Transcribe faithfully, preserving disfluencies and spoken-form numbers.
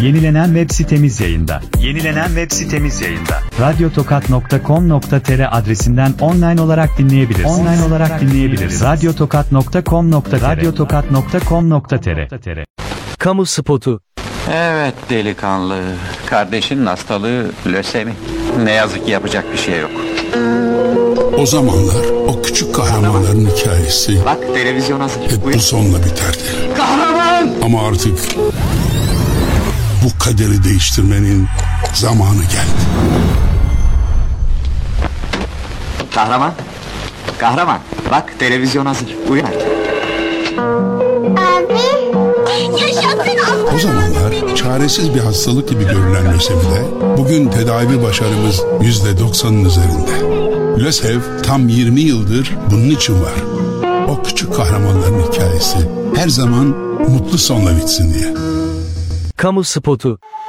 Yenilenen web sitemiz yayında. Yenilenen web sitemiz yayında. radyotokat nokta com nokta tr adresinden online olarak dinleyebiliriz. Online olarak dinleyebiliriz. radyotokat nokta com nokta tr radyotokat nokta com nokta tr Kamu spotu. Evet delikanlı, kardeşinin hastalığı lösemi. Ne yazık ki yapacak bir şey yok. O zamanlar o küçük kahramanların hikayesi Bak televizyon hazır. hep Buyur. bu sonla biterdi. Kahraman! Ama artık bu kaderi değiştirmenin zamanı geldi. Kahraman! Kahraman! Bak televizyon hazır. Uyan. O zamanlar çaresiz bir hastalık gibi görülen lösemide bugün tedavi başarımız yüzde doksanın üzerinde. LÖSEV tam yirmi yıldır bunun için var. O küçük kahramanların hikayesi her zaman mutlu sonla bitsin diye. Kamu spotu.